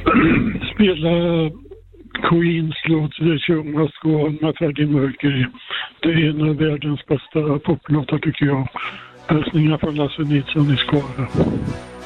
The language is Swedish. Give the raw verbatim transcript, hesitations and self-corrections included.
spela Queens låt The Show Must Go On med Freddie Mercury. Det är en av världens bästa poplåtar tycker jag. Hälsningar från Lasse Nilsson i Skara.